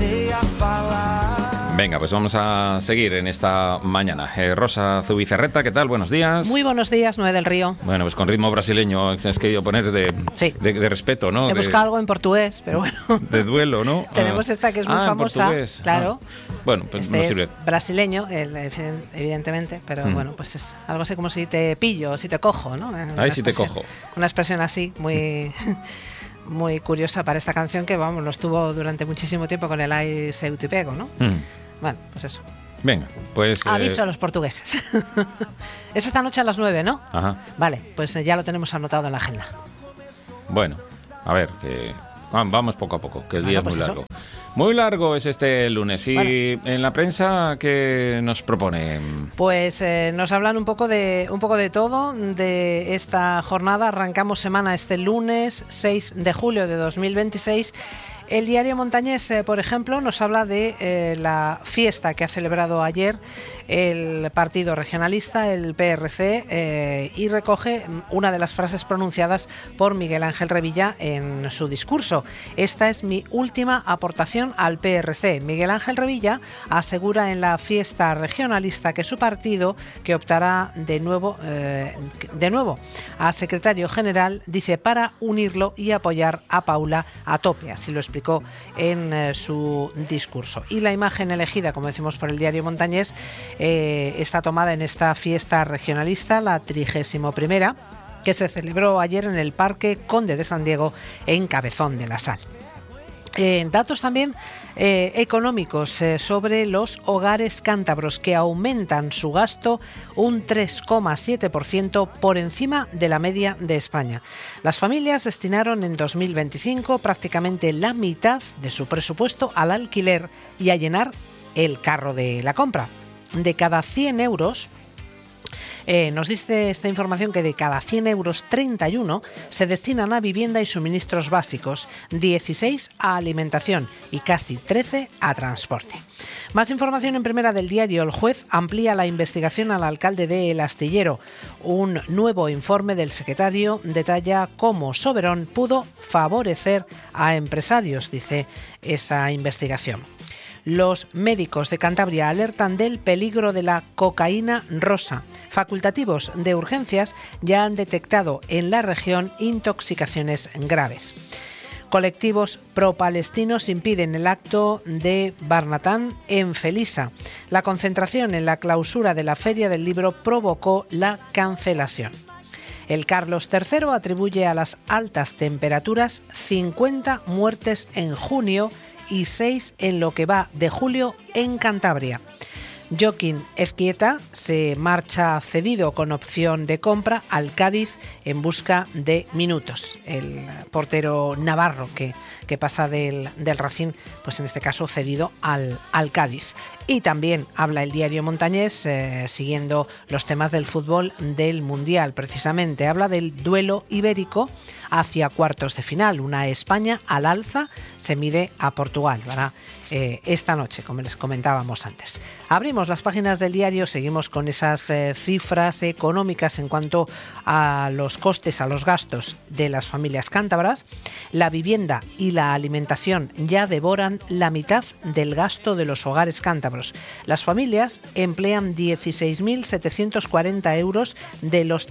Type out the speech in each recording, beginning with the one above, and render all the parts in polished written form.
Venga, pues vamos a seguir en esta mañana. Rosa Zubizarreta, ¿qué tal? Buenos días. Muy buenos días, Noé del Río. Bueno, pues con ritmo brasileño has querido poner de respeto, ¿no? He buscado algo en portugués, pero bueno. De duelo, ¿no? Tenemos esta que es muy famosa. Portugués. Claro. Bueno, pues este no sirve. Es brasileño, evidentemente, pero bueno, pues es algo así como si te pillo, si te cojo, ¿no? Ay, si te cojo. Una expresión así, muy... muy curiosa para esta canción que, vamos, lo estuvo durante muchísimo tiempo con el Ai seu te pego, ¿no? Bueno, pues eso. Venga, pues... Aviso a los portugueses. Es esta noche a las 9, ¿no? Ajá. Vale, pues ya lo tenemos anotado en la agenda. Bueno, a ver, que vamos poco a poco, que el día es muy largo. Eso. Muy largo es este lunes. Y bueno, en la prensa, ¿qué nos propone? Pues nos hablan un poco de todo de esta jornada. Arrancamos semana este lunes 6 de julio de 2026. El diario Montañés, por ejemplo, nos habla de la fiesta que ha celebrado ayer el partido regionalista, el PRC, y recoge una de las frases pronunciadas por Miguel Ángel Revilla en su discurso. Esta es mi última aportación al PRC. Miguel Ángel Revilla asegura en la fiesta regionalista que su partido, que optará de nuevo a secretario general, dice, para unirlo y apoyar a Paula a tope. Así lo explicó en su discurso. Y la imagen elegida, como decimos por el diario Montañés, está tomada en esta fiesta regionalista, la 31ª, que se celebró ayer en el Parque Conde de San Diego, en Cabezón de la Sal. Datos también económicos sobre los hogares cántabros, que aumentan su gasto un 3,7% por encima de la media de España. Las familias destinaron en 2025 prácticamente la mitad de su presupuesto al alquiler y a llenar el carro de la compra. De cada 100 euros... nos dice esta información que de cada 100 euros, 31 se destinan a vivienda y suministros básicos, 16 a alimentación y casi 13 a transporte. Más información en primera del diario. El juez amplía la investigación al alcalde de El Astillero. Un nuevo informe del secretario detalla cómo Soberón pudo favorecer a empresarios, dice esa investigación. Los médicos de Cantabria alertan del peligro de la cocaína rosa. Facultativos de urgencias ya han detectado en la región intoxicaciones graves. Colectivos pro-palestinos impiden el acto de Barnatán en Felisa. La concentración en la clausura de la Feria del Libro provocó la cancelación. El Carlos III atribuye a las altas temperaturas 50 muertes en junio y 6 en lo que va de julio en Cantabria. Joaquín Ezquieta se marcha cedido con opción de compra al Cádiz en busca de minutos. El portero navarro que pasa del Racing, pues en este caso cedido al Cádiz. Y también habla el diario Montañés, siguiendo los temas del fútbol del Mundial, precisamente. Habla del duelo ibérico hacia cuartos de final. Una España al alza se mide a Portugal, ¿verdad? Esta noche, como les comentábamos antes. Abrimos las páginas del diario, seguimos con esas cifras económicas en cuanto a los costes, a los gastos de las familias cántabras. La vivienda y la alimentación ya devoran la mitad del gasto de los hogares cántabros. Las familias emplean 16.740 euros de los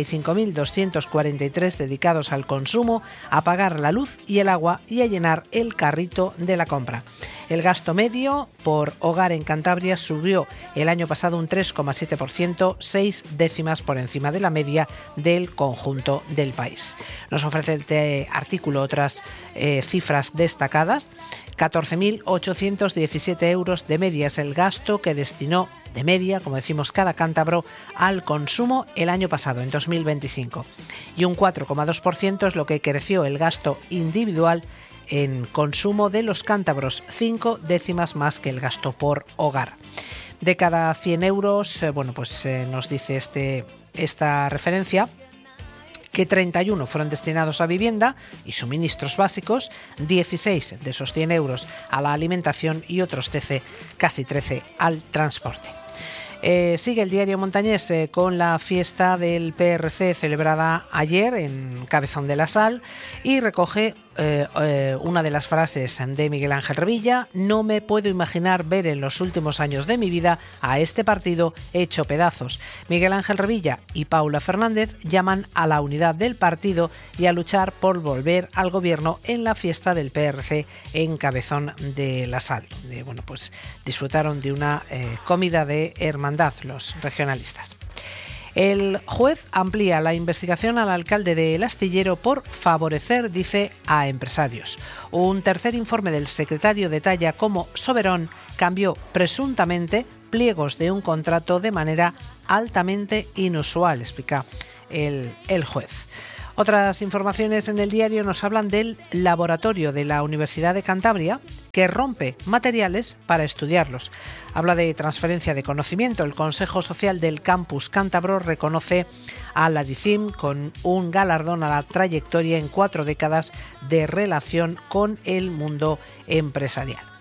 35.243 dedicados al consumo, a pagar la luz y el agua y a llenar el carrito de la compra. El gasto medio por hogar en Cantabria subió el año pasado un 3,7%, 6 décimas por encima de la media del conjunto del país. Nos ofrece este artículo otras cifras destacadas. 14.817 euros de media es el gasto que destinó de media, como decimos, cada cántabro al consumo el año pasado, en 2025. Y un 4,2% es lo que creció el gasto individual en consumo de los cántabros, 5 décimas más que el gasto por hogar. De cada 100 euros, nos dice esta referencia, que 31 fueron destinados a vivienda y suministros básicos, 16 de esos 100 euros a la alimentación y otros casi 13 al transporte. Sigue el diario Montañés con la fiesta del PRC celebrada ayer en Cabezón de la Sal y recoge una de las frases de Miguel Ángel Revilla: no me puedo imaginar ver en los últimos años de mi vida a este partido hecho pedazos. Miguel Ángel Revilla y Paula Fernández llaman a la unidad del partido y a luchar por volver al gobierno en la fiesta del PRC en Cabezón de la Sal, donde disfrutaron de una comida de hermandad los regionalistas. El juez amplía la investigación al alcalde de El Astillero por favorecer, dice, a empresarios. Un tercer informe del secretario detalla cómo Soberón cambió presuntamente pliegos de un contrato de manera altamente inusual, explica el juez. Otras informaciones en el diario nos hablan del laboratorio de la Universidad de Cantabria que rompe materiales para estudiarlos. Habla de transferencia de conocimiento. El Consejo Social del Campus Cántabro reconoce a la DICIM con un galardón a la trayectoria en 4 décadas de relación con el mundo empresarial.